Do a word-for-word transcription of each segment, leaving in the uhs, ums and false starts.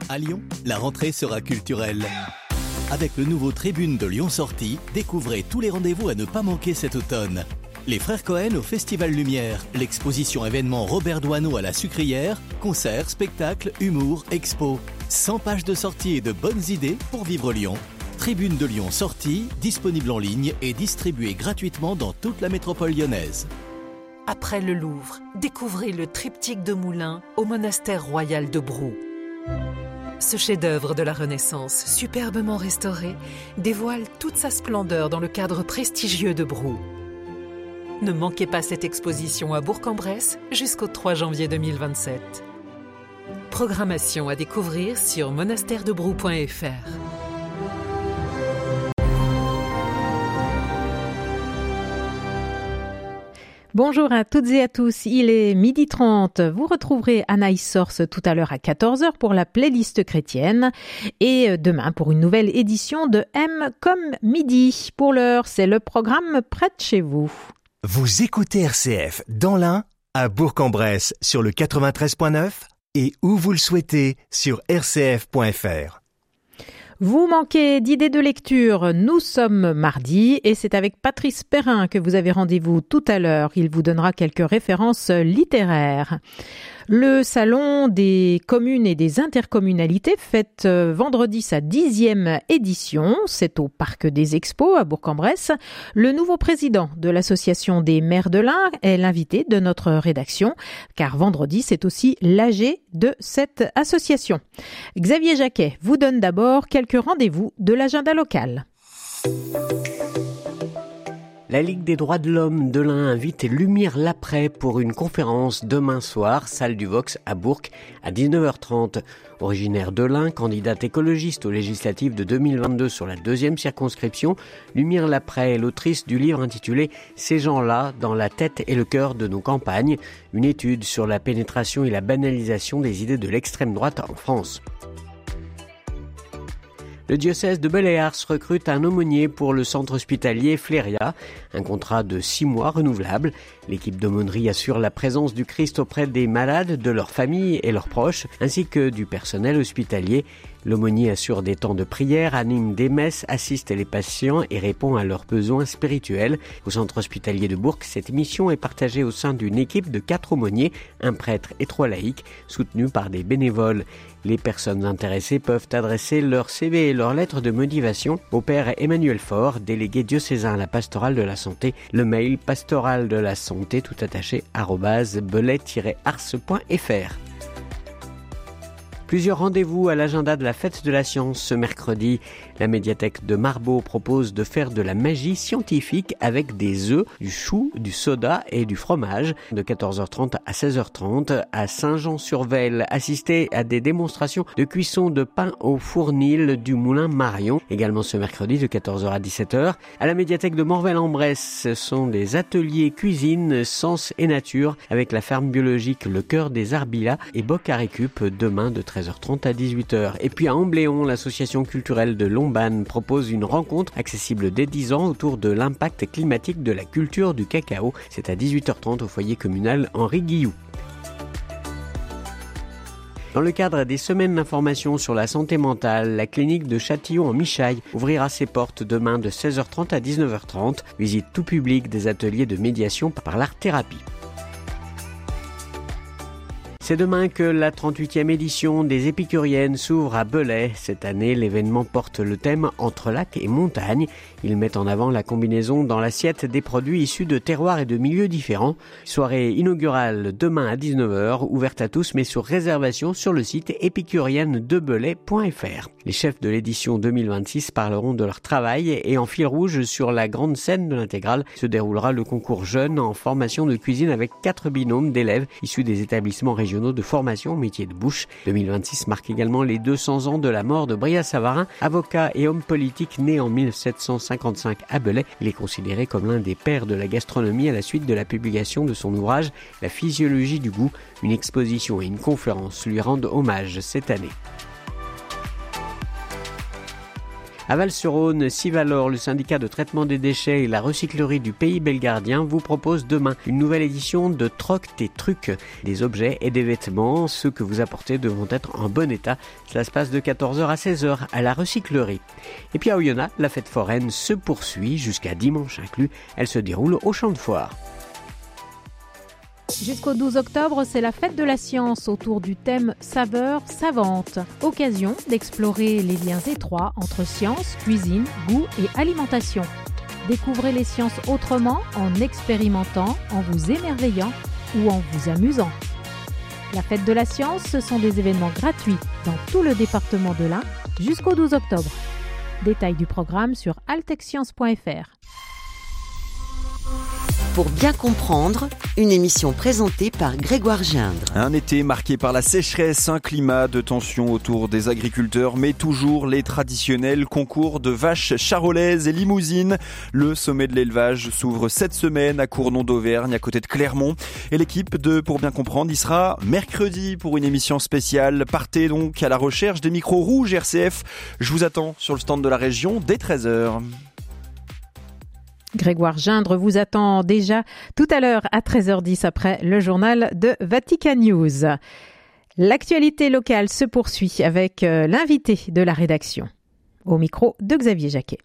À Lyon, la rentrée sera culturelle. Avec le nouveau Tribune de Lyon Sortie, découvrez tous les rendez-vous à ne pas manquer cet automne. Les Frères Cohen au Festival Lumière, l'exposition événement Robert Doisneau à la Sucrière, concerts, spectacles, humour, expo. cent pages de sorties et de bonnes idées pour vivre Lyon. Tribune de Lyon Sortie, disponible en ligne et distribuée gratuitement dans toute la métropole lyonnaise. Après le Louvre, découvrez le triptyque de Moulins au monastère royal de Brou. Ce chef-d'œuvre de la Renaissance, superbement restauré, dévoile toute sa splendeur dans le cadre prestigieux de Brou. Ne manquez pas cette exposition à Bourg-en-Bresse jusqu'au trois janvier deux mille vingt-sept. Programmation à découvrir sur monastère de brou point f r. Bonjour à toutes et à tous, il est midi trente. Vous retrouverez Anaïs Source tout à l'heure à quatorze heures pour la playlist chrétienne et demain pour une nouvelle édition de M comme midi. Pour l'heure, c'est le programme près de chez vous. Vous écoutez R C F dans l'Ain, à Bourg-en-Bresse sur le quatre-vingt-treize point neuf et où vous le souhaitez sur r c f point f r. Vous manquez d'idées de lecture, nous sommes mardi et c'est avec Patrice Perrin que vous avez rendez-vous tout à l'heure. Il vous donnera quelques références littéraires. Le salon des communes et des intercommunalités fête vendredi sa dixième édition. C'est au Parc des Expos à Bourg-en-Bresse. Le nouveau président de l'association des maires de l'Ain est l'invité de notre rédaction, car vendredi c'est aussi l'A G de cette association. Xavier Jacquet vous donne d'abord quelques rendez-vous de l'agenda local. La Ligue des droits de l'homme de l'Ain invite Lumière l'après pour une conférence demain soir, salle du Vox à Bourg, à dix-neuf heures trente. Originaire de l'Ain, candidate écologiste aux législatives de deux mille vingt-deux sur la deuxième circonscription, Lumière l'après est l'autrice du livre intitulé « Ces gens-là, dans la tête et le cœur de nos campagnes », une étude sur la pénétration et la banalisation des idées de l'extrême droite en France. Le diocèse de Belley-Ars recrute un aumônier pour le centre hospitalier Fléria, un contrat de six mois renouvelable. L'équipe d'aumônerie assure la présence du Christ auprès des malades, de leurs familles et leurs proches, ainsi que du personnel hospitalier. L'aumônier assure des temps de prière, anime des messes, assiste les patients et répond à leurs besoins spirituels. Au centre hospitalier de Bourg, cette mission est partagée au sein d'une équipe de quatre aumôniers, un prêtre et trois laïcs, soutenus par des bénévoles. Les personnes intéressées peuvent adresser leur C V et leur lettre de motivation au père Emmanuel Faure, délégué diocésain à la pastorale de la santé. Le mail pastorale de la santé tout attaché arobase belay tiret ars point f r. Plusieurs rendez-vous à l'agenda de la fête de la science ce mercredi. La médiathèque de Marbeau propose de faire de la magie scientifique avec des œufs, du chou, du soda et du fromage. De quatorze heures trente à seize heures trente, à Saint-Jean-sur-Vesle, assistez à des démonstrations de cuisson de pain au fournil du moulin Marion. Également ce mercredi de quatorze heures à dix-sept heures. À la médiathèque de Morvel-en-Bresse, ce sont des ateliers cuisine, sens et nature avec la ferme biologique Le Cœur des Arbilas et Boc à Récup demain de treize heures trente à dix-huit heures. Et puis à Ambléon, l'association culturelle de Lombane propose une rencontre accessible dès dix ans autour de l'impact climatique de la culture du cacao. C'est à dix-huit heures trente au foyer communal Henri Guilloux. Dans le cadre des semaines d'information sur la santé mentale, la clinique de Châtillon en Michaille ouvrira ses portes demain de seize heures trente à dix-neuf heures trente. Visite tout public des ateliers de médiation par l'art-thérapie. C'est demain que la trente-huitième édition des Épicuriennes s'ouvre à Belay. Cette année, l'événement porte le thème « Entre lac et montagne ». Il met en avant la combinaison dans l'assiette des produits issus de terroirs et de milieux différents. Soirée inaugurale demain à dix-neuf heures, ouverte à tous mais sur réservation sur le site épicurienne de belay point f r. Les chefs de l'édition deux mille vingt-six parleront de leur travail et en fil rouge sur la grande scène de l'intégrale se déroulera le concours jeunes en formation de cuisine avec quatre binômes d'élèves issus des établissements régionaux de formation au métier de bouche. deux mille vingt-six marque également les deux cents ans de la mort de Bria Savarin, avocat et homme politique né en mille sept cent cinquante-cinq à Belay. Il est considéré comme l'un des pères de la gastronomie à la suite de la publication de son ouvrage La physiologie du goût. Une exposition et une conférence lui rendent hommage cette année. À Val-sur-Rhône, Sivalor, le syndicat de traitement des déchets et la recyclerie du Pays Belgardien vous proposent demain une nouvelle édition de Troc tes trucs. Des objets et des vêtements, ceux que vous apportez devront être en bon état. Cela se passe de quatorze heures à seize heures à la recyclerie. Et puis à Oyonnax, la fête foraine se poursuit jusqu'à dimanche inclus. Elle se déroule au champ de foire. Jusqu'au douze octobre, c'est la fête de la science autour du thème saveurs savantes. Occasion d'explorer les liens étroits entre science, cuisine, goût et alimentation. Découvrez les sciences autrement en expérimentant, en vous émerveillant ou en vous amusant. La fête de la science, ce sont des événements gratuits dans tout le département de l'Ain jusqu'au douze octobre. Détails du programme sur altexscience point f r. Pour bien comprendre, une émission présentée par Grégoire Gindre. Un été marqué par la sécheresse, un climat de tension autour des agriculteurs, mais toujours les traditionnels concours de vaches charolaises et limousines. Le sommet de l'élevage s'ouvre cette semaine à Cournon d'Auvergne, à côté de Clermont. Et l'équipe de Pour bien comprendre y sera mercredi pour une émission spéciale. Partez donc à la recherche des micros rouges R C F. Je vous attends sur le stand de la région dès treize heures. Grégoire Gindre vous attend déjà tout à l'heure à treize heures dix après le journal de Vatican News. L'actualité locale se poursuit avec l'invité de la rédaction. Au micro de Xavier Jacquet.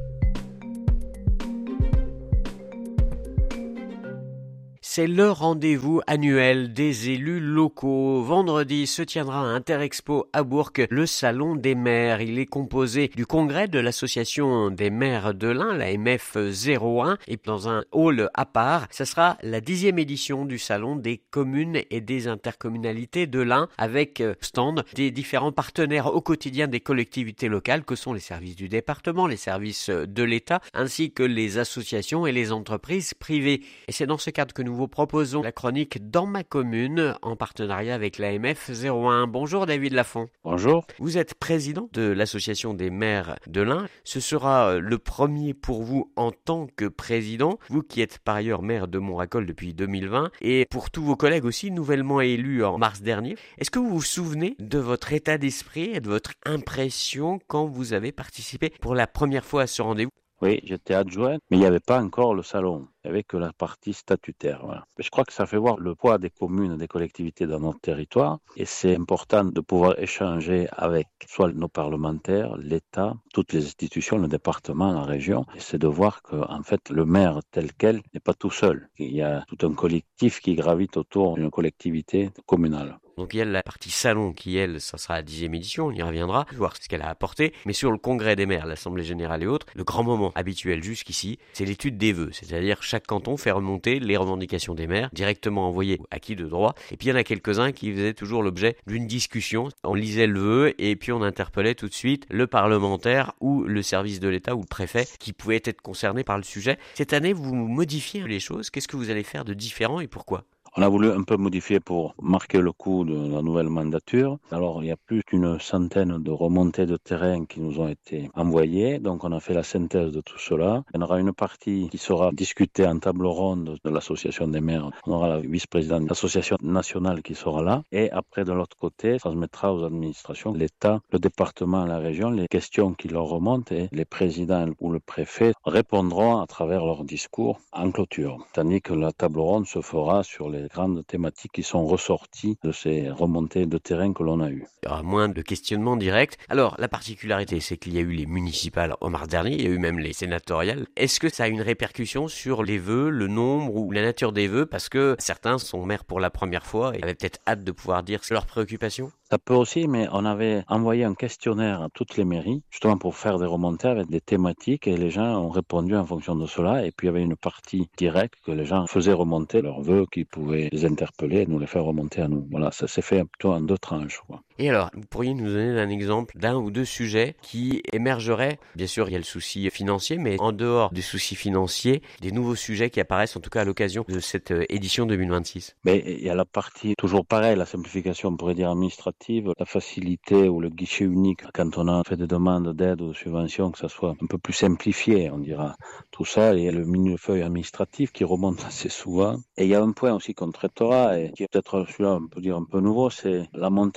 C'est le rendez-vous annuel des élus locaux. Vendredi se tiendra à Interexpo à Bourg, le Salon des maires. Il est composé du congrès de l'association des maires de l'Ain, la M F zéro un, et dans un hall à part. Ce sera la dixième édition du Salon des communes et des intercommunalités de l'Ain, avec stand des différents partenaires au quotidien des collectivités locales, que sont les services du département, les services de l'État, ainsi que les associations et les entreprises privées. Et c'est dans ce cadre que nous vous proposons la chronique Dans ma commune en partenariat avec la M F zéro un. Bonjour David Lafont. Bonjour. Vous êtes président de l'association des maires de l'Ain. Ce sera le premier pour vous en tant que président, vous qui êtes par ailleurs maire de Montracol depuis deux mille vingt et pour tous vos collègues aussi nouvellement élus en mars dernier. Est-ce que vous vous souvenez de votre état d'esprit et de votre impression quand vous avez participé pour la première fois à ce rendez-vous ? Oui, j'étais adjoint, mais il n'y avait pas encore le salon. Il n'y avait que la partie statutaire. Voilà. Mais je crois que ça fait voir le poids des communes, des collectivités dans notre territoire. Et c'est important de pouvoir échanger avec soit nos parlementaires, l'État, toutes les institutions, le département, la région. Et c'est de voir que, en fait, le maire tel quel n'est pas tout seul. Il y a tout un collectif qui gravite autour d'une collectivité communale. Donc il y a la partie salon qui, elle, ça sera la dixième édition, on y reviendra, voir ce qu'elle a apporté. Mais sur le congrès des maires, l'Assemblée générale et autres, le grand moment habituel jusqu'ici, c'est l'étude des vœux. C'est-à-dire chaque canton fait remonter les revendications des maires, directement envoyées à qui de droit. Et puis il y en a quelques-uns qui faisaient toujours l'objet d'une discussion. On lisait le vœu et puis on interpellait tout de suite le parlementaire ou le service de l'État ou le préfet qui pouvait être concerné par le sujet. Cette année, vous modifiez les choses. Qu'est-ce que vous allez faire de différent et pourquoi ? On a voulu un peu modifier pour marquer le coup de la nouvelle mandature. Alors, il y a plus qu'une centaine de remontées de terrain qui nous ont été envoyées. Donc, on a fait la synthèse de tout cela. Il y en aura une partie qui sera discutée en table ronde de l'association des maires. On aura la vice-présidente de l'association nationale qui sera là. Et après, de l'autre côté, ça se mettra aux administrations, l'État, le département, la région, les questions qui leur remontent et les présidents ou le préfet répondront à travers leur discours en clôture. Tandis que la table ronde se fera sur les grandes thématiques qui sont ressorties de ces remontées de terrain que l'on a eues. Il y aura moins de questionnements directs. Alors, la particularité, c'est qu'il y a eu les municipales en mars dernier, il y a eu même les sénatoriales. Est-ce que ça a une répercussion sur les vœux, le nombre ou la nature des vœux? Parce que certains sont maires pour la première fois et avaient peut-être hâte de pouvoir dire leurs préoccupations. Ça peut aussi, mais on avait envoyé un questionnaire à toutes les mairies, justement pour faire des remontées avec des thématiques, et les gens ont répondu en fonction de cela. Et puis il y avait une partie directe que les gens faisaient remonter leurs vœux, qui pouvaient les interpeller et nous les faire remonter à nous. Voilà, ça s'est fait plutôt en deux tranches, quoi. Et alors, vous pourriez nous donner un exemple d'un ou deux sujets qui émergeraient? Bien sûr, il y a le souci financier, mais en dehors des soucis financiers, des nouveaux sujets qui apparaissent en tout cas à l'occasion de cette édition deux mille vingt-six. Mais il y a la partie, toujours pareil, la simplification, on pourrait dire administrative, la facilité ou le guichet unique. Quand on a fait des demandes d'aide ou de subventions, que ça soit un peu plus simplifié, on dira. Tout ça, il y a le millefeuille administratif qui remonte assez souvent. Et il y a un point aussi qu'on traitera, et qui est peut-être celui-là, on peut dire un peu nouveau, c'est la montée un peu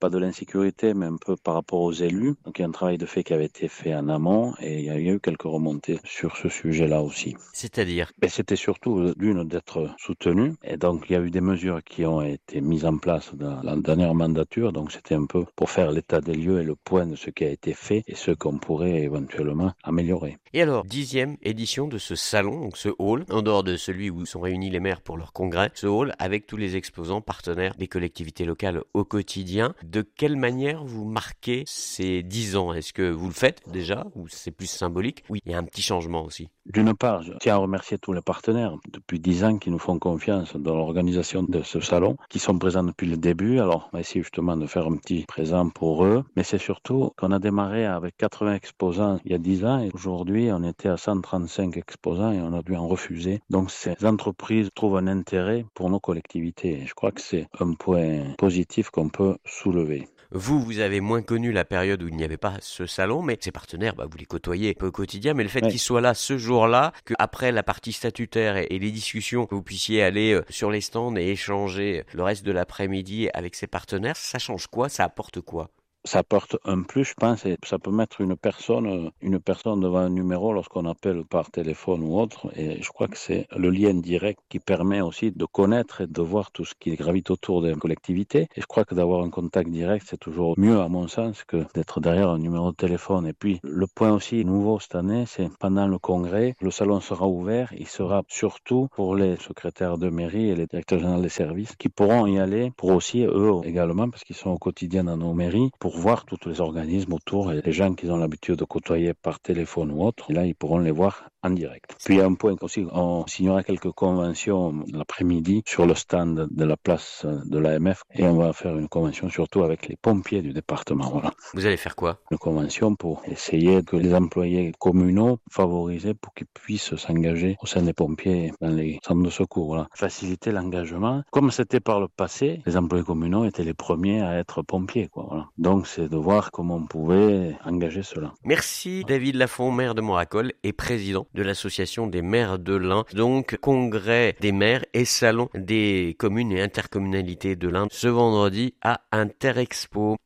pas de l'insécurité, mais un peu par rapport aux élus. Donc il y a un travail de fait qui avait été fait en amont et il y a eu quelques remontées sur ce sujet-là aussi. C'est-à-dire ben, C'était surtout d'une d'être soutenu et donc il y a eu des mesures qui ont été mises en place dans la dernière mandature. Donc c'était un peu pour faire l'état des lieux et le point de ce qui a été fait et ce qu'on pourrait éventuellement améliorer. Et alors, dixième édition de ce salon, donc ce hall, en dehors de celui où sont réunis les maires pour leur congrès, ce hall avec tous les exposants partenaires des collectivités locales au quotidien. De quelle manière vous marquez ces dix ans ? Est-ce que vous le faites déjà ou c'est plus symbolique ? Oui, il y a un petit changement aussi. D'une part, je tiens à remercier tous les partenaires depuis dix ans qui nous font confiance dans l'organisation de ce salon, qui sont présents depuis le début. Alors, on va essayer justement de faire un petit présent pour eux. Mais c'est surtout qu'on a démarré avec quatre-vingts exposants il y a dix ans et aujourd'hui, on était à cent trente-cinq exposants et on a dû en refuser. Donc, ces entreprises trouvent un intérêt pour nos collectivités. Et je crois que c'est un point positif qu'on peut soulever. Vous, vous avez moins connu la période où il n'y avait pas ce salon, mais ces partenaires, bah, vous les côtoyez peu au quotidien, mais le fait ouais. qu'ils soient là ce jour-là, qu'après la partie statutaire et, et les discussions, que vous puissiez aller sur les stands et échanger le reste de l'après-midi avec ces partenaires, ça change quoi ? Ça apporte quoi ? Ça apporte un plus, je pense, et ça peut mettre une personne, une personne devant un numéro lorsqu'on appelle par téléphone ou autre. Et je crois que c'est le lien direct qui permet aussi de connaître et de voir tout ce qui gravite autour des collectivités. Et je crois que d'avoir un contact direct, c'est toujours mieux à mon sens que d'être derrière un numéro de téléphone. Et puis, le point aussi nouveau cette année, c'est pendant le congrès, le salon sera ouvert. Il sera surtout pour les secrétaires de mairie et les directeurs généraux des services qui pourront y aller pour aussi, eux également, parce qu'ils sont au quotidien dans nos mairies, pour voir tous les organismes autour et les gens qui ont l'habitude de côtoyer par téléphone ou autre. Et là, ils pourront les voir en direct. Puis, il y a un point aussi, on signera quelques conventions l'après-midi sur le stand de la place de l'A M F et on va faire une convention surtout avec les pompiers du département. Voilà. Vous allez faire quoi ? Une convention pour essayer que les employés communaux favorisés pour qu'ils puissent s'engager au sein des pompiers dans les centres de secours. Voilà. Faciliter l'engagement. Comme c'était par le passé, les employés communaux étaient les premiers à être pompiers. Quoi, voilà. Donc, c'est de voir comment on pouvait engager cela. Merci David Lafont, maire de Moracol et président de l'association des maires de l'Ain. Donc, congrès des maires et salon des communes et intercommunalités de l'Ain ce vendredi à Interexpo.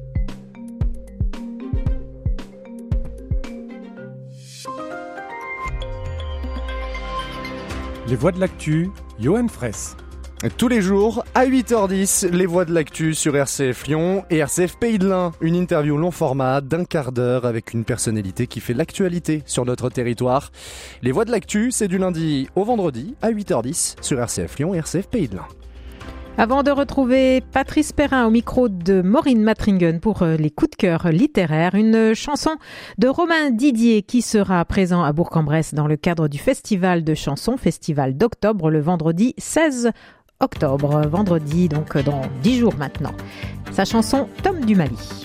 Les voix de l'actu, Johan Fraisse. Tous les jours, à huit heures dix, les voix de l'actu sur R C F Lyon et R C F Pays de l'Ain. Une interview long format d'un quart d'heure avec une personnalité qui fait l'actualité sur notre territoire. Les voix de l'actu, c'est du lundi au vendredi à huit heures dix sur R C F Lyon et R C F Pays de l'Ain. Avant de retrouver Patrice Perrin au micro de Maureen Matringen pour les coups de cœur littéraires, une chanson de Romain Didier qui sera présent à Bourg-en-Bresse dans le cadre du festival de chansons, festival d'octobre, le vendredi seize octobre, vendredi donc dans dix jours maintenant. Sa chanson Tom du Mali.